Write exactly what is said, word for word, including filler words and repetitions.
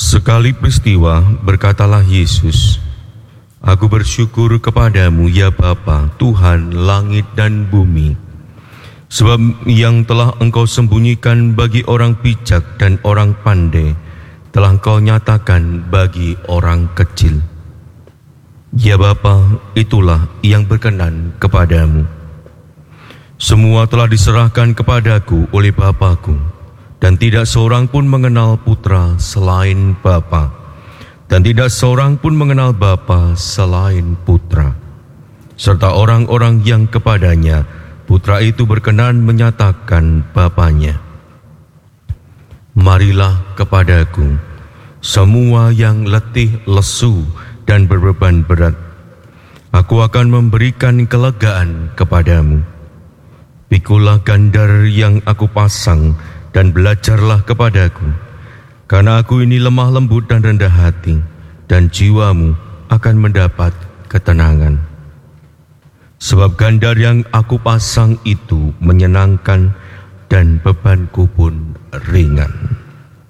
Sekali peristiwa, berkatalah Yesus, "Aku bersyukur kepadamu ya Bapa, Tuhan langit dan bumi, sebab yang telah Engkau sembunyikan bagi orang bijak dan orang pandai, telah Engkau nyatakan bagi orang kecil. Ya Bapa, itulah yang berkenan kepadamu. Semua telah diserahkan kepadaku oleh Bapa-Ku, dan tidak seorang pun mengenal Putra selain Bapa, dan tidak seorang pun mengenal Bapa selain Putra, serta orang-orang yang kepadanya Putra itu berkenan menyatakan Bapanya. Marilah kepadaku, semua yang letih, lesu, dan berbeban berat. Aku akan memberikan kelegaan kepadamu. Pikulah gandar yang aku pasang, dan belajarlah kepadaku, karena aku ini lemah lembut dan rendah hati, dan jiwamu akan mendapat ketenangan. Sebab gandar yang aku pasang itu menyenangkan, dan bebanku pun ringan."